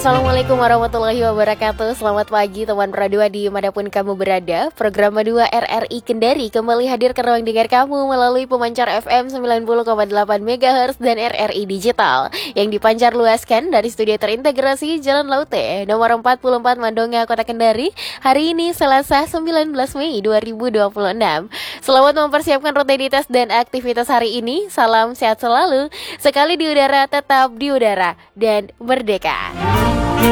Assalamualaikum warahmatullahi wabarakatuh. Selamat pagi teman Pradua dimanapun kamu berada. Program Madua RRI Kendari kembali hadir ke ruang dengar kamu melalui pemancar FM 90,8 MHz dan RRI Digital yang dipancar luaskan dari studio terintegrasi Jalan Laute nomor 44 Mandonga, Kota Kendari. Hari ini Selasa 19 Mei 2026. Selamat mempersiapkan rutinitas dan aktivitas hari ini. Salam sehat selalu. Sekali di udara tetap di udara dan merdeka.